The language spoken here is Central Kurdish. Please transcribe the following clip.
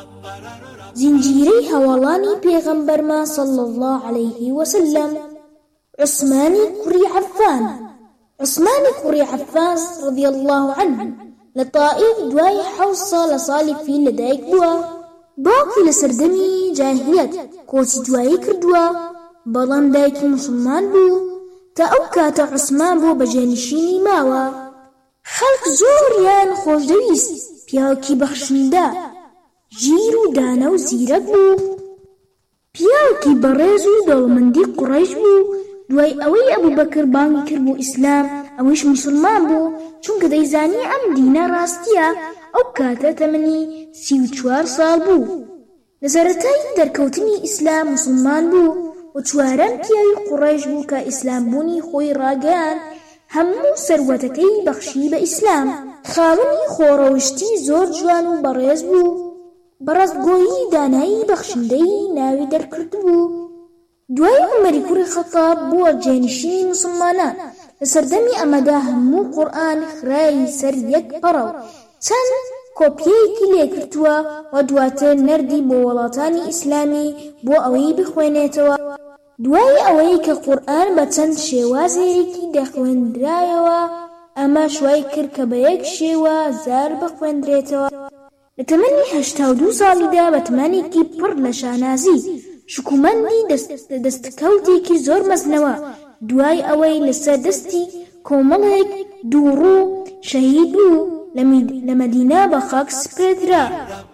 زنجيري هەواڵانی پێغەمبەرمان صلى الله عليه وسلم. عوسمانی کوڕی عەفان. عوسمانی کوڕی عەفان رضي الله عنه لە طائف دوای 7 ساڵ لە ساڵی فیل لەدایک بووە. باوکی لە سەردەمی جاهلیەت کۆچی دوایی کردووە، بەڵام دایکی موسڵمان بوو. تا ئەو کاتە عوسمان بۆ بەجێنشینی ماوە. خەڵک زۆریان خۆشدەویست، پیاوێکی بەخشندە، ژیر و دانە و زیرەک بوو. پیاوێکی بەڕێز و دەوڵەمەندی قوڕەیش بوو. دوای ئەوەی ئەبوبەکر بانگی کرد بۆ ئیسلام، ئەویش موسڵمان بوو، چونکە دەیزانی ئەم دینە ڕاستیە. ئەو کاتە تەمەنی 34 ساڵ بوو. لە سەرەتای دەرکەوتنی ئیسلام موسڵمان بوو و چوارەم پیاوی قوڕەیش بوو کە ئیسلامبوونی خۆی ڕاگەیاند، هەموو سەروەتەکەی بەخشی بە ئیسلام. خاوەنی خۆڕەوشتی زۆر جوان و بەڕێز بوو، بەڕەستگۆیی دانایی بەخشندەی ناوی دەرکرد بوو. دوای عومەری کوڕی خەتاب بووە جێنشینی موسڵمانان. لە سەردەمی ئەمەدا هەموو قورئان خرای سەر یەک پەڕە و چەند کۆپیەیەکی لێکردووە و دواتر نەردی بۆ وڵاتانی ئیسلامی بۆ ئەوەی بخوێنێتەوە. دوای ئەوەی کە قورئان بە چەند شێوازێکی دەخوێندرایەوە، ئەمە شوای کرد کە بە یەک شێوە زار بخوێندرێتەوە. لە تەمەنی 82 ساڵیدا بە تمانێکی پڕ لە شانازی شکومەندی دەستکەوتێکی زۆر مەزنەوە، دوای ئەوەی لەسەر دەستی کۆمەڵێک دووڕوو شەهید بوو، لە مەدینە بە خاک سپێدرا.